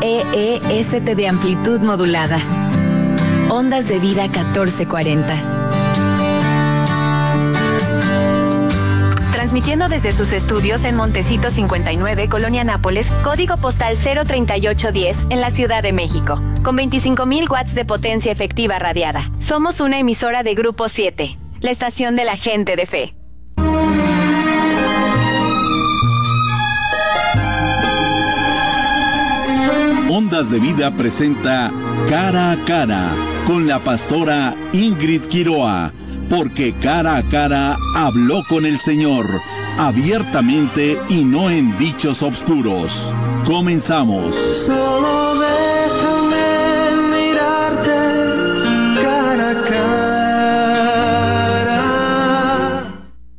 MEEST de amplitud modulada. Ondas de vida 1440. Transmitiendo desde sus estudios en Montecito 59, Colonia Nápoles, código postal 03810, en la Ciudad de México, con 25,000 watts de potencia efectiva radiada. Somos una emisora de Grupo 7, la estación de la gente de fe. Ondas de Vida presenta Cara a Cara con la pastora Ingrid Quiroa, porque cara a cara habló con el Señor, abiertamente y no en dichos obscuros. Comenzamos. Solo déjame mirarte cara a cara.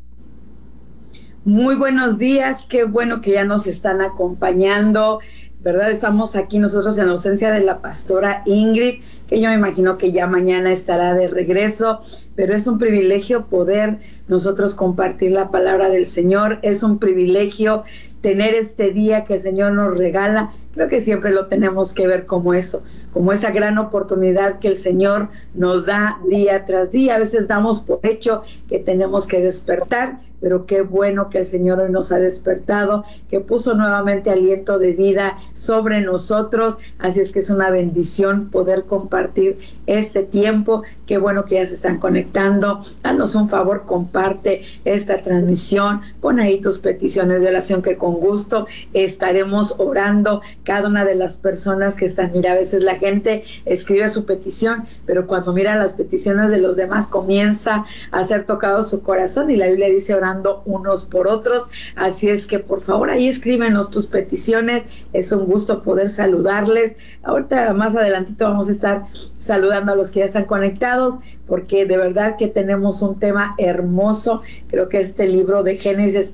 Muy buenos días, qué bueno que ya nos están acompañando, ¿verdad? Estamos aquí nosotros en ausencia de la pastora Ingrid, que yo me imagino que ya mañana estará de regreso, pero es un privilegio poder nosotros compartir la palabra del Señor, es un privilegio tener este día que el Señor nos regala. Creo que siempre lo tenemos que ver como eso, como esa gran oportunidad que el Señor nos da día tras día. A veces damos por hecho que tenemos que despertar, pero qué bueno que el Señor hoy nos ha despertado, que puso nuevamente aliento de vida sobre nosotros. Así es que es una bendición poder compartir este tiempo. Qué bueno que ya se están conectando. Haznos un favor, comparte esta transmisión, pon ahí tus peticiones de oración, que con gusto estaremos orando cada una de las personas que están. Mira, a veces la gente escribe su petición, pero cuando mira las peticiones de los demás comienza a ser tocado su corazón, y la Biblia dice orando unos por otros. Así es que por favor ahí escríbenos tus peticiones, es un gusto poder saludarles. Ahorita más adelantito vamos a estar saludando a los que ya están conectados, porque de verdad que tenemos un tema hermoso. Creo que este libro de Génesis,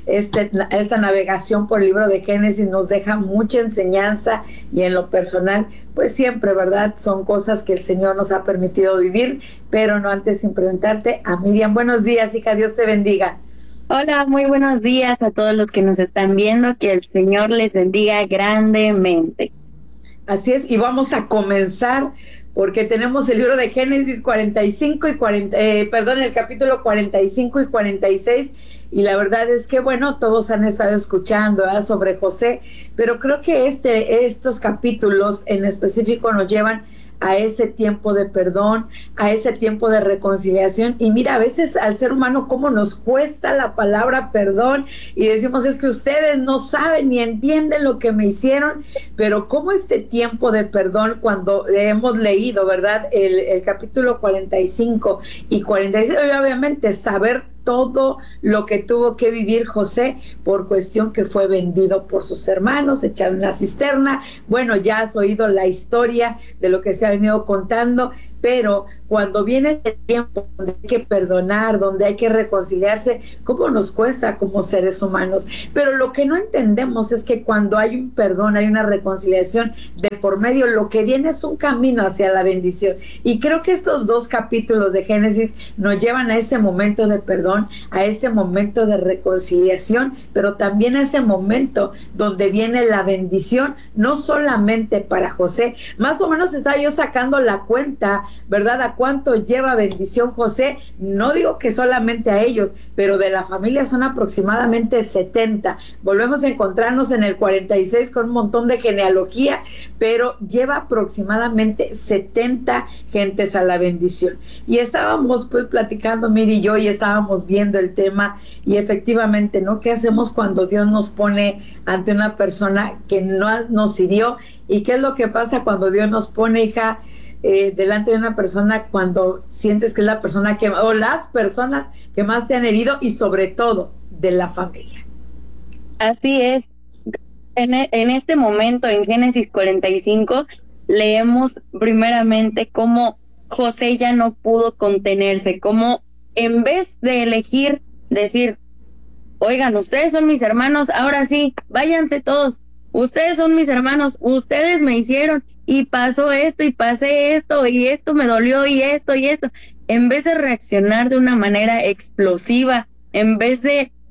esta navegación por el libro de Génesis nos deja mucha enseñanza, y en lo personal pues siempre, ¿verdad? Son cosas que el Señor nos ha permitido vivir. Pero no antes sin presentarte a Miriam. Buenos días, hija, Dios te bendiga. Hola, muy buenos días a todos los que nos están viendo, que el Señor les bendiga grandemente. Así es, y vamos a comenzar porque tenemos el libro de Génesis 45 y 40, el capítulo 45 y 46, y la verdad es que, bueno, todos han estado escuchando sobre José, pero creo que estos capítulos en específico nos llevan a ese tiempo de perdón, a ese tiempo de reconciliación. Y mira, a veces al ser humano cómo nos cuesta la palabra perdón, y decimos, es que ustedes no saben ni entienden lo que me hicieron. Pero cómo este tiempo de perdón, cuando hemos leído, ¿verdad?, el capítulo 45 y 46, obviamente saber todo lo que tuvo que vivir José por cuestión que fue vendido por sus hermanos, echado en la cisterna. Bueno, ya has oído la historia de lo que se ha venido contando, pero cuando viene este tiempo donde hay que perdonar, donde hay que reconciliarse, ¿cómo nos cuesta como seres humanos? Pero lo que no entendemos es que cuando hay un perdón, hay una reconciliación de por medio, lo que viene es un camino hacia la bendición. Y creo que estos dos capítulos de Génesis nos llevan a ese momento de perdón, a ese momento de reconciliación, pero también a ese momento donde viene la bendición, no solamente para José. Más o menos estaba yo sacando la cuenta, ¿verdad?, a cuánto lleva bendición José. No digo que solamente a ellos, pero de la familia son aproximadamente 70. Volvemos a encontrarnos en el 46 con un montón de genealogía, pero lleva aproximadamente 70 gentes a la bendición. Y estábamos pues platicando Miri y yo, y estábamos viendo el tema, y efectivamente, ¿no? ¿Qué hacemos cuando Dios nos pone ante una persona que no nos hirió? ¿Y qué es lo que pasa cuando Dios nos pone, hija, delante de una persona, cuando sientes que es la persona que, o las personas que más te han herido, y sobre todo de la familia? Así es. En este momento, en Génesis 45, leemos primeramente cómo José ya no pudo contenerse, cómo en vez de elegir decir, oigan, ustedes son mis hermanos, ahora sí, váyanse todos, ustedes son mis hermanos, ustedes me hicieron, y pasó esto, y pasé esto, y esto me dolió, y esto, en vez de reaccionar de una manera explosiva, en vez de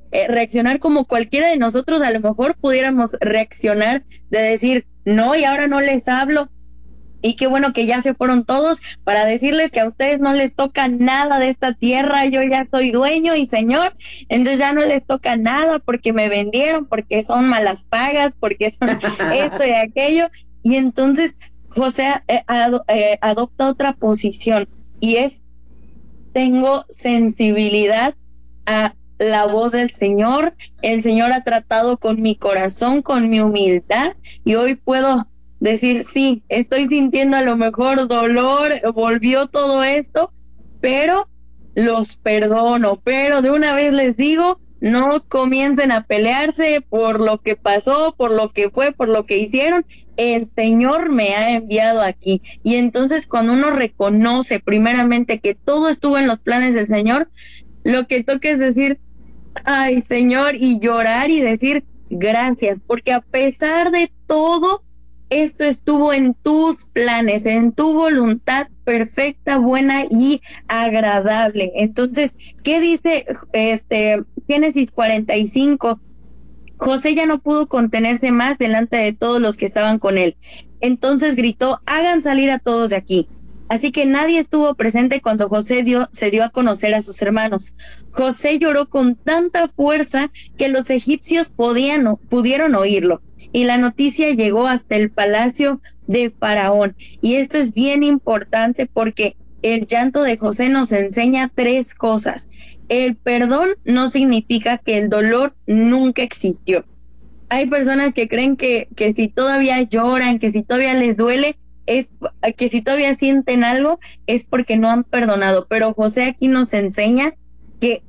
reaccionar como cualquiera de nosotros a lo mejor pudiéramos reaccionar, de decir, no, y ahora no les hablo. Y qué bueno que ya se fueron todos para decirles que a ustedes no les toca nada de esta tierra, yo ya soy dueño y señor, entonces ya no les toca nada porque me vendieron, porque son malas pagas, porque son esto y aquello. Y entonces José adopta otra posición y es, tengo sensibilidad a la voz del Señor, el Señor ha tratado con mi corazón, con mi humildad, y hoy puedo decir, sí, estoy sintiendo a lo mejor dolor, volvió todo esto, pero los perdono, pero de una vez les digo, no comiencen a pelearse por lo que pasó, por lo que fue, por lo que hicieron, el Señor me ha enviado aquí. Y entonces cuando uno reconoce primeramente que todo estuvo en los planes del Señor, lo que toca es decir, ay Señor, y llorar y decir gracias, porque a pesar de todo, esto estuvo en tus planes, en tu voluntad perfecta, buena y agradable. Entonces, ¿qué dice Génesis 45? José ya no pudo contenerse más delante de todos los que estaban con él. Entonces gritó, hagan salir a todos de aquí. Así que nadie estuvo presente cuando José se dio a conocer a sus hermanos. José lloró con tanta fuerza que los egipcios pudieron oírlo. Y la noticia llegó hasta el palacio de Faraón. Y esto es bien importante porque el llanto de José nos enseña 3 cosas. El perdón no significa que el dolor nunca existió. Hay personas que creen que si todavía lloran, que si todavía les duele, es que si todavía sienten algo, es porque no han perdonado. Pero José aquí nos enseña que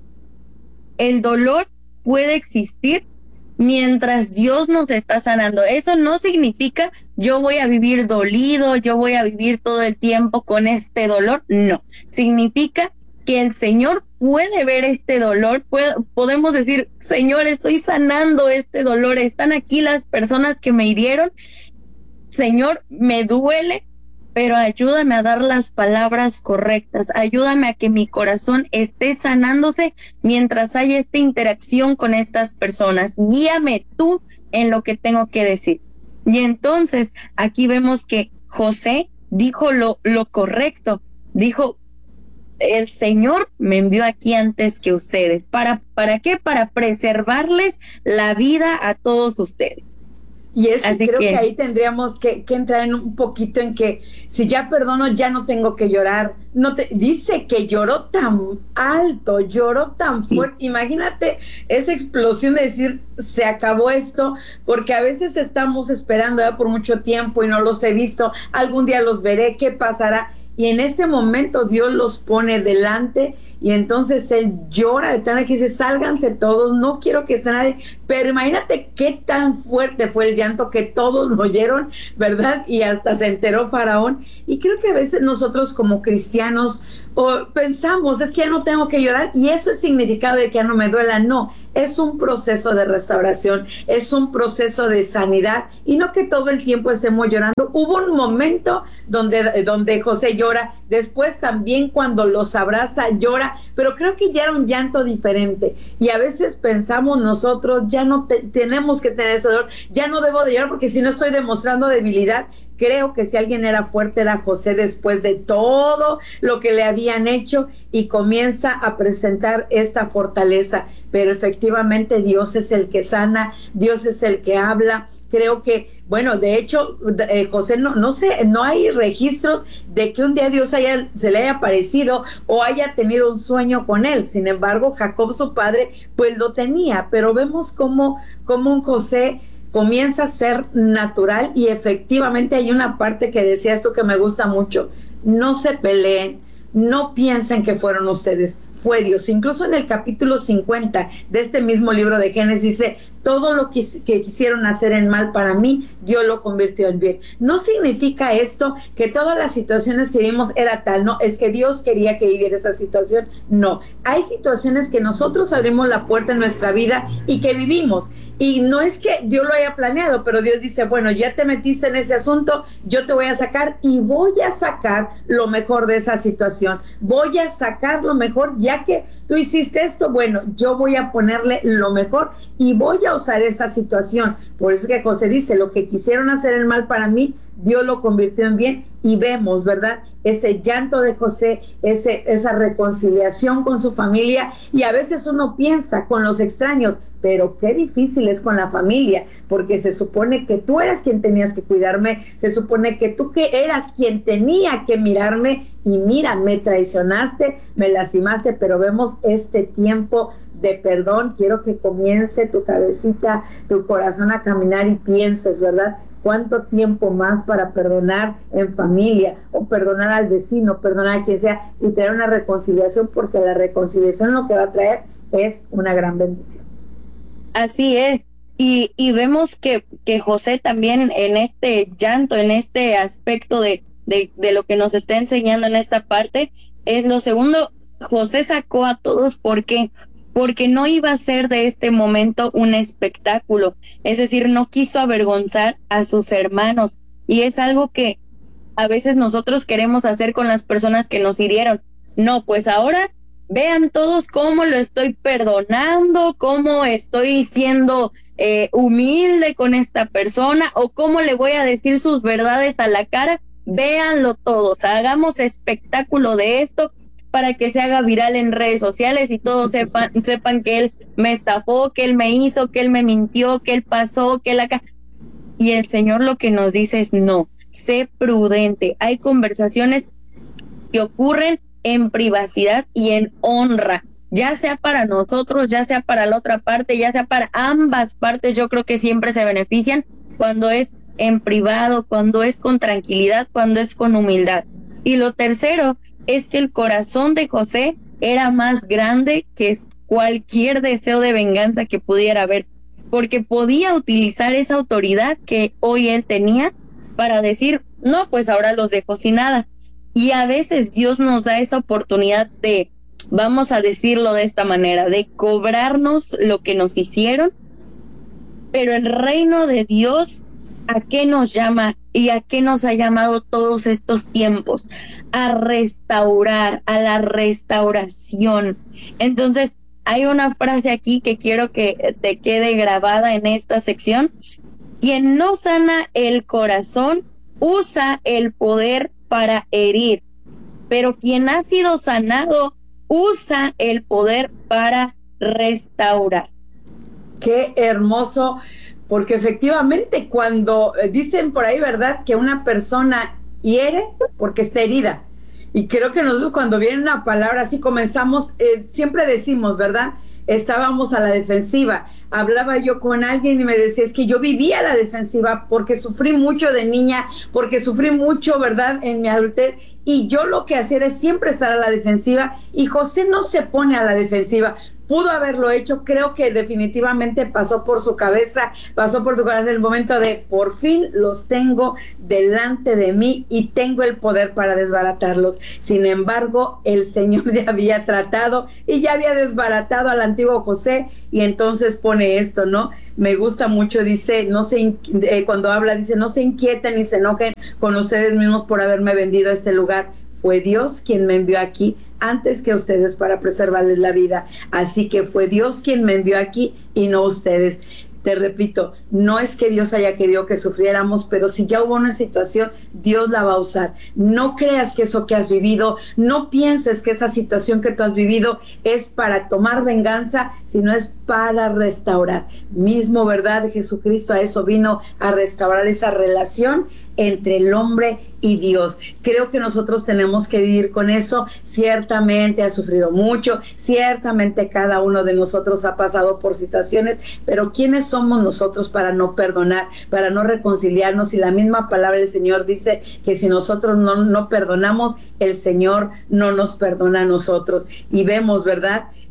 el dolor puede existir mientras Dios nos está sanando. Eso no significa yo voy a vivir dolido, yo voy a vivir todo el tiempo con este dolor. No, significa que el Señor puede ver este dolor, podemos decir, Señor, estoy sanando este dolor, están aquí las personas que me hirieron, Señor, me duele, pero ayúdame a dar las palabras correctas, ayúdame a que mi corazón esté sanándose mientras haya esta interacción con estas personas, guíame tú en lo que tengo que decir. Y entonces aquí vemos que José dijo lo correcto, dijo, el Señor me envió aquí antes que ustedes. ¿Para qué? Para preservarles la vida a todos ustedes. Y es que creo que ahí tendríamos que entrar en un poquito en que si ya perdono, ya no tengo que llorar. Dice que lloró tan alto, lloró tan fuerte. Sí. Imagínate esa explosión de decir, se acabó esto, porque a veces estamos esperando ya por mucho tiempo y no los he visto. Algún día los veré, ¿qué pasará? Y en este momento Dios los pone delante y entonces Él llora de tal que dice, sálganse todos, no quiero que esté nadie. Pero imagínate qué tan fuerte fue el llanto que todos lo oyeron, ¿verdad? Y hasta se enteró Faraón. Y creo que a veces nosotros como cristianos pensamos, es que ya no tengo que llorar, y eso es significado de que ya no me duela. No, es un proceso de restauración, es un proceso de sanidad, y no que todo el tiempo estemos llorando. Hubo un momento donde José llora, después también cuando los abraza llora, pero creo que ya era un llanto diferente, y a veces pensamos nosotros, ya no tenemos que tener ese dolor, ya no debo de llorar porque si no estoy demostrando debilidad. Creo que si alguien era fuerte era José después de todo lo que le habían hecho, y comienza a presentar esta fortaleza. Pero efectivamente Dios es el que sana, Dios es el que habla. Creo que, bueno, de hecho, José no sé, no hay registros de que un día Dios se le haya aparecido o haya tenido un sueño con él. Sin embargo, Jacob, su padre, pues lo tenía. Pero vemos cómo un José comienza a ser natural, y efectivamente hay una parte que decía esto que me gusta mucho: no se peleen, no piensen que fueron ustedes, fue Dios. Incluso en el capítulo 50 de este mismo libro de Génesis dice, todo lo que quisieron hacer en mal para mí, Dios lo convirtió en bien. No significa esto que todas las situaciones que vivimos era tal, no, es que Dios quería que viviera esta situación. No, hay situaciones que nosotros abrimos la puerta en nuestra vida y que vivimos, Y no es que Dios lo haya planeado, pero Dios dice, bueno, ya te metiste en ese asunto, yo te voy a sacar y voy a sacar lo mejor de esa situación. Voy a sacar lo mejor, ya que tú hiciste esto, bueno, yo voy a ponerle lo mejor y voy a usar esa situación. Por eso que José dice, lo que quisieron hacer el mal para mí, Dios lo convirtió en bien, y vemos, ¿verdad?, ese llanto de José, esa reconciliación con su familia. Y a veces uno piensa con los extraños, pero qué difícil es con la familia, porque se supone que tú eras quien tenías que cuidarme, se supone que tú que eras quien tenía que mirarme, y mira, me traicionaste, me lastimaste. Pero vemos este tiempo de perdón. Quiero que comience tu cabecita, tu corazón a caminar y pienses, ¿verdad?, cuánto tiempo más para perdonar en familia, o perdonar al vecino, perdonar a quien sea, y tener una reconciliación, porque la reconciliación lo que va a traer es una gran bendición. Así es. Y vemos que José también en este llanto, en este aspecto de lo que nos está enseñando en esta parte, es lo segundo. José sacó a todos, ¿por qué? Porque no iba a ser de este momento un espectáculo, es decir, no quiso avergonzar a sus hermanos, y es algo que a veces nosotros queremos hacer con las personas que nos hirieron. No, pues ahora vean todos cómo lo estoy perdonando, cómo estoy siendo humilde con esta persona, o cómo le voy a decir sus verdades a la cara. Véanlo todos, hagamos espectáculo de esto, para que se haga viral en redes sociales y todos sepan que él me estafó, que él me hizo, que él me mintió, que él pasó, que él acá. Y el Señor lo que nos dice es no, sé prudente. Hay conversaciones que ocurren en privacidad y en honra, ya sea para nosotros, ya sea para la otra parte, ya sea para ambas partes. Yo creo que siempre se benefician cuando es en privado, cuando es con tranquilidad, cuando es con humildad. Y lo tercero es que el corazón de José era más grande que cualquier deseo de venganza que pudiera haber, porque podía utilizar esa autoridad que hoy él tenía para decir, no, pues ahora los dejo sin nada. Y a veces Dios nos da esa oportunidad de, vamos a decirlo de esta manera, de cobrarnos lo que nos hicieron, pero el reino de Dios, ¿a qué nos llama y a qué nos ha llamado todos estos tiempos? A restaurar, a la restauración. Entonces, hay una frase aquí que quiero que te quede grabada en esta sección. Quien no sana el corazón usa el poder para herir, pero quien ha sido sanado usa el poder para restaurar. Qué hermoso. Porque efectivamente cuando dicen por ahí, ¿verdad?, que una persona hiere porque está herida. Y creo que nosotros cuando viene una palabra así comenzamos, siempre decimos, ¿verdad?, estábamos a la defensiva. Hablaba yo con alguien y me decía, es que yo vivía a la defensiva porque sufrí mucho de niña, porque sufrí mucho, ¿verdad?, en mi adultez, y yo lo que hacía era siempre estar a la defensiva, y José no se pone a la defensiva. Pudo haberlo hecho, creo que definitivamente pasó por su cabeza, pasó por su corazón el momento de, por fin los tengo delante de mí y tengo el poder para desbaratarlos. Sin embargo, el Señor ya había tratado y ya había desbaratado al antiguo José, y entonces pone esto, ¿no? Me gusta mucho, dice, cuando habla, dice, no se inquieten ni se enojen con ustedes mismos por haberme vendido a este lugar. Fue Dios quien me envió aquí antes que ustedes para preservarles la vida. Así que fue Dios quien me envió aquí y no ustedes. Te repito, no es que Dios haya querido que sufriéramos, pero si ya hubo una situación, Dios la va a usar. No creas que eso que has vivido, no pienses que esa situación que tú has vivido es para tomar venganza, sino es para restaurar. Mismo, ¿verdad? Jesucristo a eso vino, a restaurar esa relación entre el hombre y Dios. Creo que nosotros tenemos que vivir con eso. Ciertamente ha sufrido mucho, ciertamente cada uno de nosotros ha pasado por situaciones, pero ¿quiénes somos nosotros para no perdonar, para no reconciliarnos? Y la misma palabra del Señor dice que si nosotros no perdonamos, el Señor no nos perdona a nosotros. Y vemos, ¿verdad?,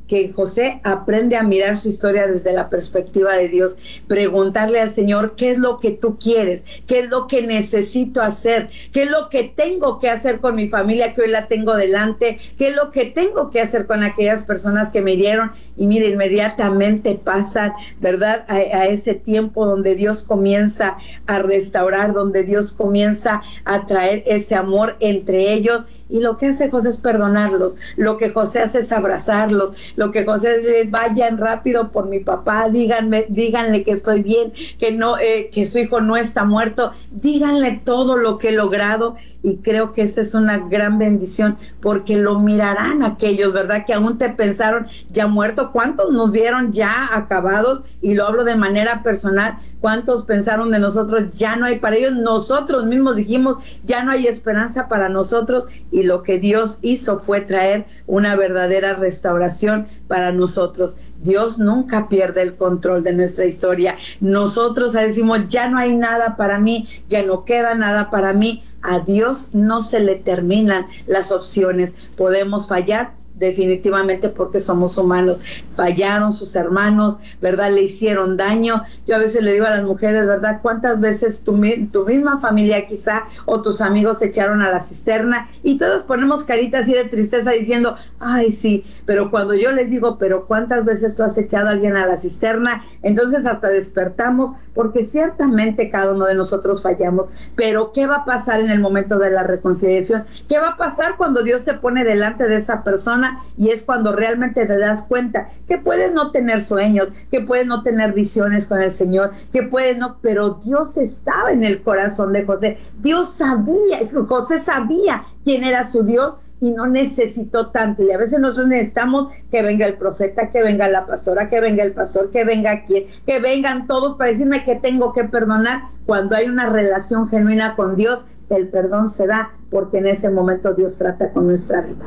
que José aprende a mirar su historia desde la perspectiva de Dios, preguntarle al Señor, ¿qué es lo que tú quieres? ¿Qué es lo que necesito hacer? ¿Qué es lo que tengo que hacer con mi familia que hoy la tengo delante? ¿Qué es lo que tengo que hacer con aquellas personas que me hirieron? Y mire, inmediatamente pasan, ¿verdad? A ese tiempo donde Dios comienza a restaurar, donde Dios comienza a traer ese amor entre ellos. Y lo que hace José es perdonarlos, lo que José hace es abrazarlos, lo que José dice, vayan rápido por mi papá, díganle que estoy bien, que no, que su hijo no está muerto, díganle todo lo que he logrado. Y creo que esa es una gran bendición, porque lo mirarán aquellos, ¿verdad? Que aún te pensaron ya muerto. ¿Cuántos nos vieron ya acabados? Y lo hablo de manera personal. ¿Cuántos pensaron de nosotros? Ya no hay para ellos. Nosotros mismos dijimos, ya no hay esperanza para nosotros. Y lo que Dios hizo fue traer una verdadera restauración para nosotros. Dios nunca pierde el control de nuestra historia. Nosotros decimos, ya no hay nada para mí, ya no queda nada para mí. A Dios no se le terminan las opciones. Podemos fallar, definitivamente, porque somos humanos. Fallaron sus hermanos, ¿verdad? Le hicieron daño. Yo a veces le digo a las mujeres, ¿verdad? ¿Cuántas veces tu misma familia quizá o tus amigos te echaron a la cisterna? Y todos ponemos caritas así de tristeza diciendo, ay, sí, pero cuando yo les digo, pero ¿cuántas veces tú has echado a alguien a la cisterna? Entonces hasta despertamos, porque ciertamente cada uno de nosotros fallamos. Pero ¿qué va a pasar en el momento de la reconciliación? ¿Qué va a pasar cuando Dios te pone delante de esa persona? Y es cuando realmente te das cuenta que puedes no tener sueños, que puedes no tener visiones con el Señor, que puedes no, pero Dios estaba en el corazón de José. Dios sabía, José sabía quién era su Dios y no necesitó tanto. Y a veces nosotros necesitamos que venga el profeta, que venga la pastora, que venga el pastor, que venga quien, que vengan todos para decirme que tengo que perdonar. Cuando hay una relación genuina con Dios, el perdón se da, porque en ese momento Dios trata con nuestra vida.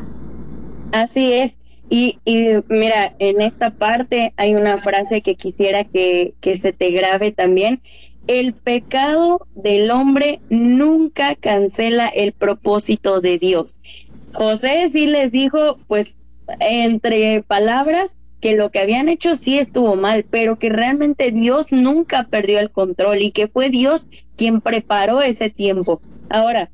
Así es. Y mira, en esta parte hay una frase que quisiera que se te grabe también. El pecado del hombre nunca cancela el propósito de Dios. José sí les dijo, pues, entre palabras, que lo que habían hecho sí estuvo mal, pero que realmente Dios nunca perdió el control y que fue Dios quien preparó ese tiempo. Ahora,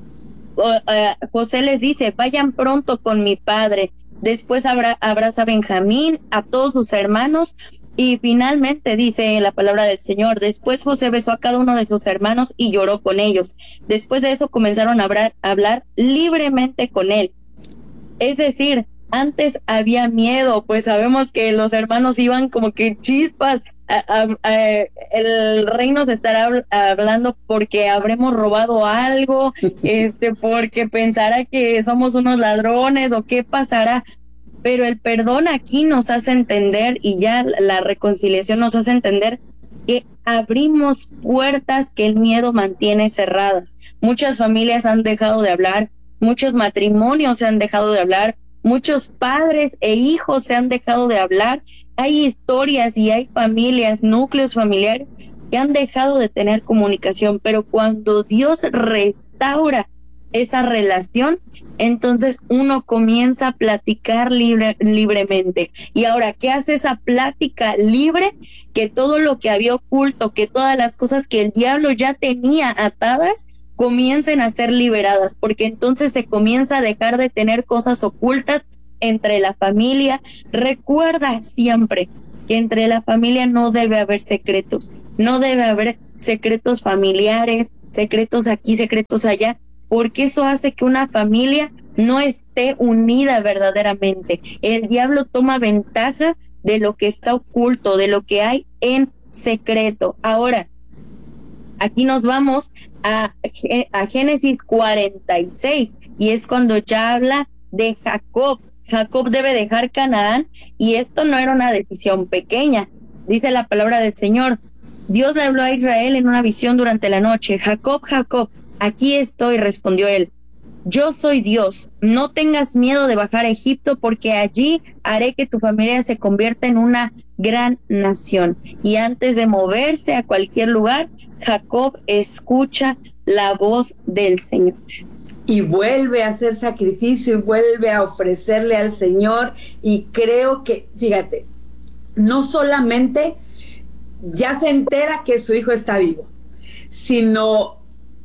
José les dice, vayan pronto con mi padre. Después abraza a Benjamín, a todos sus hermanos, y finalmente dice la palabra del Señor, después José besó a cada uno de sus hermanos y lloró con ellos. Después de eso comenzaron a hablar libremente con él. Es decir, antes había miedo, pues sabemos que los hermanos iban como que chispas, el rey nos estará hablando porque habremos robado algo, porque pensará que somos unos ladrones o qué pasará. Pero el perdón aquí nos hace entender, y ya la reconciliación nos hace entender, que abrimos puertas que el miedo mantiene cerradas. Muchas familias han dejado de hablar, muchos matrimonios se han dejado de hablar, muchos padres e hijos se han dejado de hablar. Hay historias y hay familias, núcleos familiares que han dejado de tener comunicación, pero cuando Dios restaura esa relación, entonces uno comienza a platicar libremente. Y ahora, ¿qué hace esa plática libre? Que todo lo que había oculto, que todas las cosas que el diablo ya tenía atadas, comiencen a ser liberadas, porque entonces se comienza a dejar de tener cosas ocultas entre la familia. Recuerda siempre que entre la familia no debe haber secretos, no debe haber secretos familiares, secretos aquí, secretos allá, porque eso hace que una familia no esté unida verdaderamente. El diablo toma ventaja de lo que está oculto, de lo que hay en secreto. Ahora, aquí nos vamos a Génesis 46, y es cuando ya habla de Jacob. Jacob debe dejar Canaán, y esto no era una decisión pequeña. Dice la palabra del Señor, Dios le habló a Israel en una visión durante la noche. Jacob, Jacob, aquí estoy, respondió él. Yo soy Dios, no tengas miedo de bajar a Egipto, porque allí haré que tu familia se convierta en una gran nación. Y antes de moverse a cualquier lugar, Jacob escucha la voz del Señor. y vuelve a hacer sacrificio y vuelve a ofrecerle al Señor. Y creo que, fíjate, no solamente ya se entera que su hijo está vivo, sino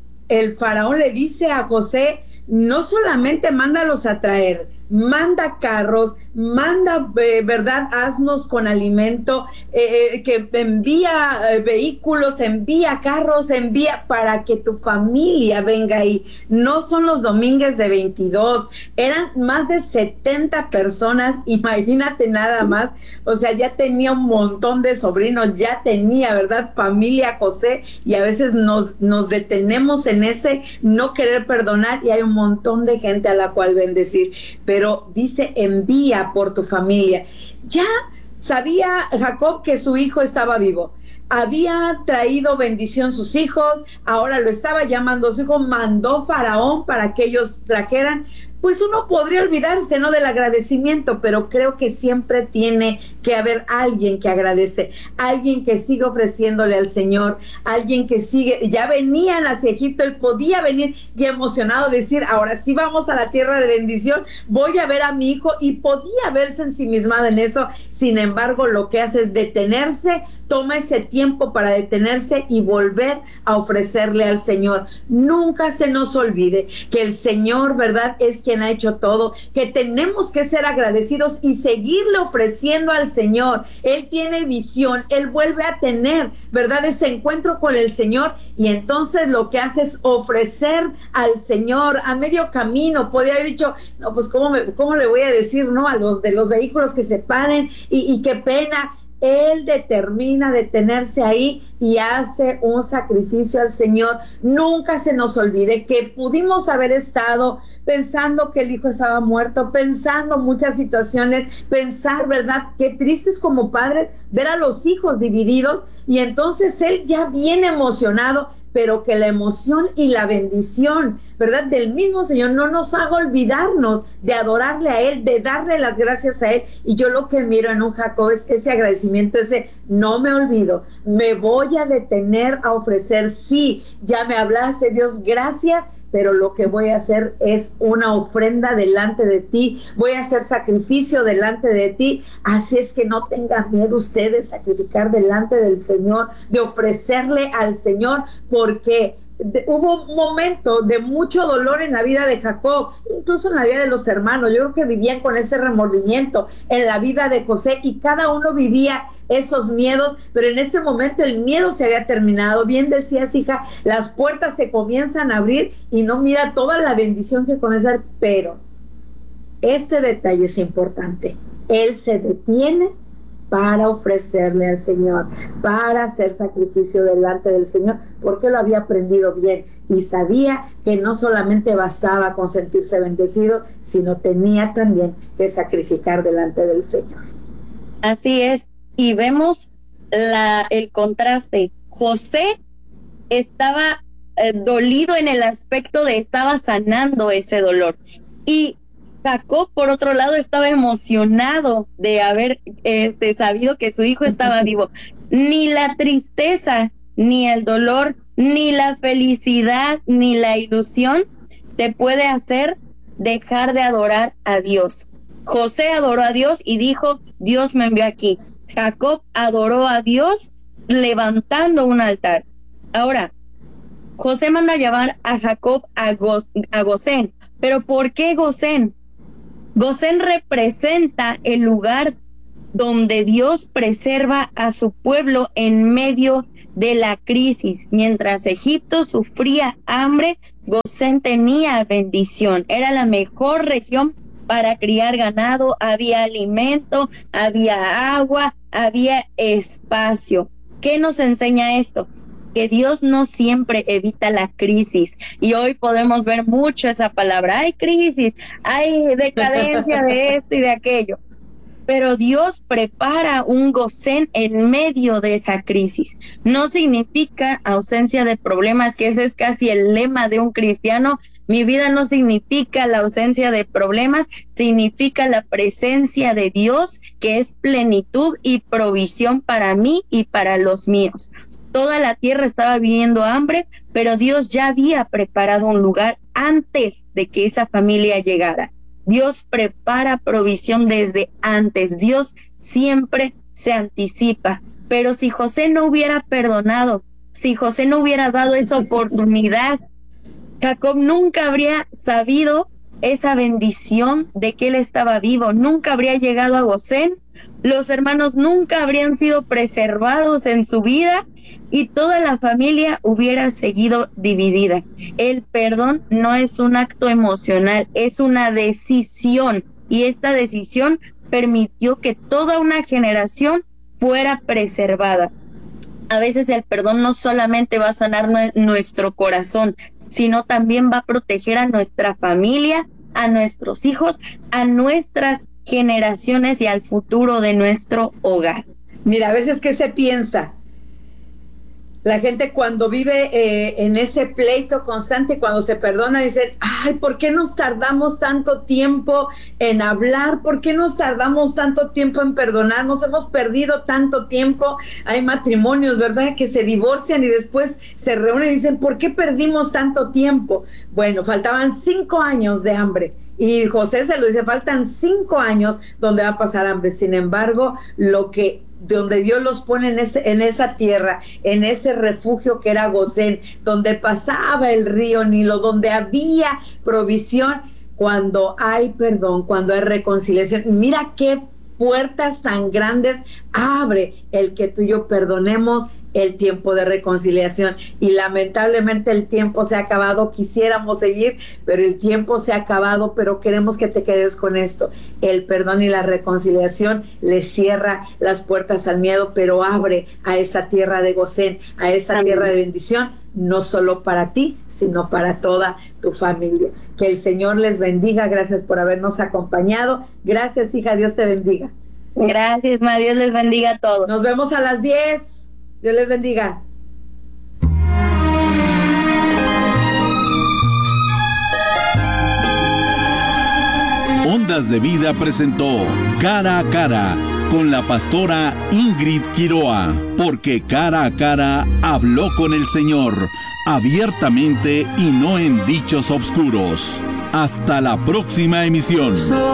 el faraón le dice a José, no solamente mándalos a traer, manda carros, manda, ¿verdad?, asnos con alimento, que envía vehículos, envía carros, envía para que tu familia venga ahí. No son los Domínguez de 22, eran más de 70 personas, imagínate nada más. O sea, ya tenía un montón de sobrinos, ya tenía, ¿verdad?, familia José, y a veces nos detenemos en ese no querer perdonar, y hay un montón de gente a la cual bendecir, pero dice, envía por tu familia. Ya sabía Jacob que su hijo estaba vivo, había traído bendición sus hijos, ahora lo estaba llamando su hijo, mandó Faraón para que ellos trajeran. Pues uno podría olvidarse, ¿no?, del agradecimiento, pero creo que siempre tiene que haber alguien que agradece, alguien que sigue ofreciéndole al Señor, alguien que sigue. Ya venían hacia Egipto, él podía venir y emocionado decir, ahora sí vamos a la tierra de bendición, voy a ver a mi hijo, y podía verse ensimismado en eso. Sin embargo, lo que hace es detenerse, toma ese tiempo para detenerse y volver a ofrecerle al Señor. Nunca se nos olvide que el Señor, ¿verdad?, es quien ha hecho todo, que tenemos que ser agradecidos y seguirle ofreciendo al Señor. Él tiene visión, él vuelve a tener, ¿verdad?, ese encuentro con el Señor, y entonces lo que hace es ofrecer al Señor. A medio camino podía haber dicho, no, pues cómo le voy a decir no a los de los vehículos que se paren, y qué pena. Él determina detenerse ahí y hace un sacrificio al Señor. Nunca se nos olvide que pudimos haber estado pensando que el hijo estaba muerto, pensando muchas situaciones, pensar, ¿verdad?, qué tristes como padres ver a los hijos divididos, y entonces él ya viene emocionado, pero que la emoción y la bendición, ¿verdad?, del mismo Señor no nos haga olvidarnos de adorarle a Él, de darle las gracias a Él. Y yo lo que miro en un Jacob es ese agradecimiento, ese no me olvido, me voy a detener a ofrecer. Sí, ya me hablaste, Dios, gracias, pero lo que voy a hacer es una ofrenda delante de ti, voy a hacer sacrificio delante de ti. Así es que no tengan miedo ustedes de sacrificar delante del Señor, de ofrecerle al Señor, porque hubo un momento de mucho dolor en la vida de Jacob, incluso en la vida de los hermanos. Yo creo que vivían con ese remordimiento en la vida de José, y cada uno vivía esos miedos, pero en este momento el miedo se había terminado. Bien decías, hija, las puertas se comienzan a abrir y no mira toda la bendición que comienza a dar, pero este detalle es importante. Él se detiene para ofrecerle al Señor, para hacer sacrificio delante del Señor, porque lo había aprendido bien y sabía que no solamente bastaba con sentirse bendecido, sino tenía también que sacrificar delante del Señor. Así es, y vemos el contraste. José estaba dolido en el aspecto de estaba sanando ese dolor, y Jacob, por otro lado, estaba emocionado de haber sabido que su hijo estaba vivo. Ni la tristeza, ni el dolor, ni la felicidad, ni la ilusión te puede hacer dejar de adorar a Dios. José adoró a Dios y dijo, Dios me envió aquí. Jacob adoró a Dios levantando un altar. Ahora, José manda a llamar a Jacob a Gosén. ¿Pero por qué Gosén? Gosén representa el lugar donde Dios preserva a su pueblo en medio de la crisis. Mientras Egipto sufría hambre, Gosén tenía bendición. Era la mejor región para criar ganado, había alimento, había agua, había espacio. ¿Qué nos enseña esto? Que Dios no siempre evita la crisis, y hoy podemos ver mucho esa palabra, hay crisis, hay decadencia de esto y de aquello, pero Dios prepara un Gosén en medio de esa crisis. No significa ausencia de problemas, que ese es casi el lema de un cristiano. Mi vida no significa la ausencia de problemas, significa la presencia de Dios, que es plenitud y provisión para mí y para los míos. Toda la tierra estaba viviendo hambre, pero Dios ya había preparado un lugar antes de que esa familia llegara. Dios prepara provisión desde antes. Dios siempre se anticipa. Pero si José no hubiera perdonado, si José no hubiera dado esa oportunidad, Jacob nunca habría sabido esa bendición de que él estaba vivo, nunca habría llegado a Gosén, los hermanos nunca habrían sido preservados en su vida y toda la familia hubiera seguido dividida. El perdón no es un acto emocional, es una decisión, y esta decisión permitió que toda una generación fuera preservada. A veces el perdón no solamente va a sanar nuestro corazón, sino también va a proteger a nuestra familia, a nuestros hijos, a nuestras generaciones y al futuro de nuestro hogar. Mira, a veces, ¿qué se piensa? La gente cuando vive en ese pleito constante, cuando se perdona, dicen, ay, ¿por qué nos tardamos tanto tiempo en hablar? ¿Por qué nos tardamos tanto tiempo en perdonar? Nos hemos perdido tanto tiempo. Hay matrimonios, ¿verdad?, que se divorcian y después se reúnen y dicen, ¿por qué perdimos tanto tiempo? Bueno, faltaban 5 años de hambre. Y José se lo dice, faltan 5 años donde va a pasar hambre. Sin embargo, donde Dios los pone en esa tierra, en ese refugio que era Gosén, donde pasaba el río Nilo, donde había provisión, cuando hay perdón, cuando hay reconciliación. Mira qué puertas tan grandes abre el que tú y yo perdonemos el tiempo de reconciliación. Y lamentablemente el tiempo se ha acabado. Quisiéramos seguir, pero el tiempo se ha acabado. Pero queremos que te quedes con esto: el perdón y la reconciliación le cierra las puertas al miedo, pero abre a esa tierra de Gosén, a esa Amén. Tierra de bendición, no solo para ti, sino para toda tu familia. Que el Señor les bendiga. Gracias por habernos acompañado. Gracias, hija. Dios te bendiga. Gracias, ma. Dios les bendiga a todos. Nos vemos a las 10. Dios les bendiga. Ondas de Vida presentó Cara a Cara con la pastora Ingrid Quiroa, porque cara a cara habló con el Señor, abiertamente y no en dichos obscuros. Hasta la próxima emisión.